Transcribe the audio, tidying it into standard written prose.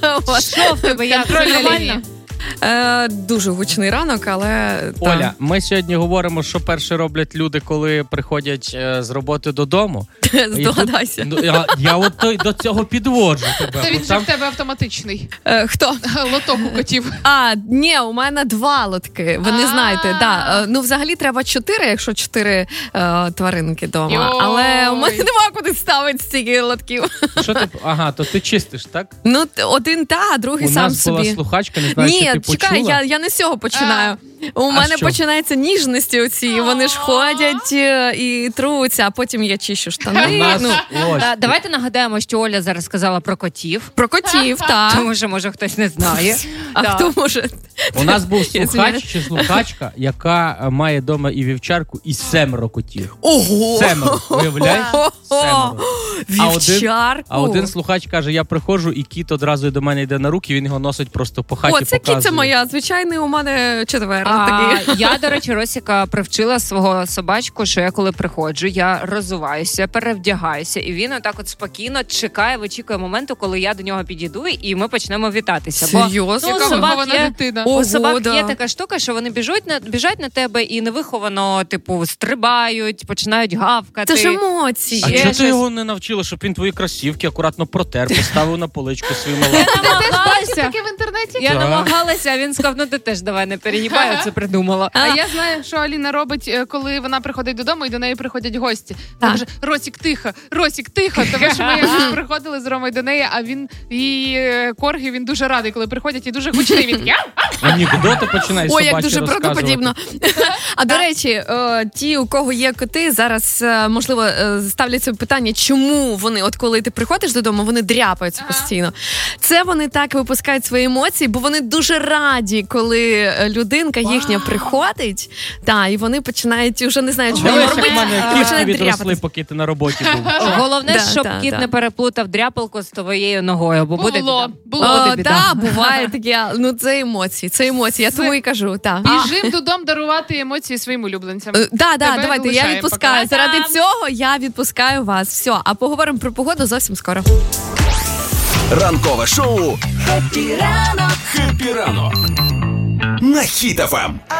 Що в тебе? Як нормально? Дуже гучний ранок, але... Оля, ми сьогодні говоримо, що перше роблять люди, коли приходять з роботи додому. Здогадайся. Я от до цього підводжу тебе. Та він же в тебе автоматичний. Хто? Лоток у котів. Ні, у мене 2 лотки. Ви не знаєте, да. Ну, взагалі треба 4, якщо 4 тваринки вдома. Але у мене нема куди ставити стільки лотків. Що ти? Ага, то ти чистиш, так? Ну, один а другий сам собі. У нас була слухачка, не знаю, чи ти почула. Ні, чекай, я не з цього починаю. У мене починаються ніжності оці, вони ж ходять і труться, а потім я чищу штани. Давайте нагадаємо, що Оля зараз сказала про котів. Про котів, так. Тому що, може, хтось не знає. А хто може? У нас був слухач чи слухачка, яка має вдома і вівчарку, і 7 котів. Ого! 7, уявляєш? 7. Вівчарку? А один слухач каже, я приходжу, і кіт одразу до мене йде на руки, він його носить просто по хаті, показує. О, це кіт моя, звичайний у мене 4. Я, до речі, Росіка привчила свого собачку, що я коли приходжу, я розуваюся, перевдягаюся, і він отак от спокійно чекає, вичікує моменту, коли я до нього підійду, і ми почнемо вітатися. Серйозно? Яка вихована дитина. У собак є така штука, що вони біжать на тебе і невиховано, типу, стрибають, починають гавкати. Це ж емоції. А чого ти його не навчила, щоб він твої кросівки акуратно протер, поставив на поличку свою малу? Таке в інтернеті? Я намагалася, а він сказав, ти теж давай не перегибай, це придумала. А я знаю, що Аліна робить, коли вона приходить додому і до неї приходять гості. Вона каже, Росік, тихо, тому що ми якось приходили з Ромою до неї, а він, її коргі, він дуже радий, коли приходять, і дуже гучний він. Анекдоти починає собачі розказувати. Ой, як дуже правдоподібно. А, до речі, ті, у кого є коти, зараз, можливо, ставлять собі питання, чому вони, от коли ти приходиш додому, вони дряпаються постійно. Це вони так випускають свої емоції, бо вони дуже раді, коли людинка їхня приходить, і вони починають, вже не знають, що їм робити, і починають відросли, поки ти на роботі був. Головне, щоб кіт не переплутав дряпалку з твоєю ногою, бо буде біда. Так, буває таке, це емоції, я тому і кажу. Біжим додому дарувати емоції своїм улюбленцям. Давайте, я відпускаю. Заради цього я відпускаю вас. Все, а поговоримо про погоду зовсім скоро. Ранкове шоу «Хеппі ранок» на Хіт ФМ.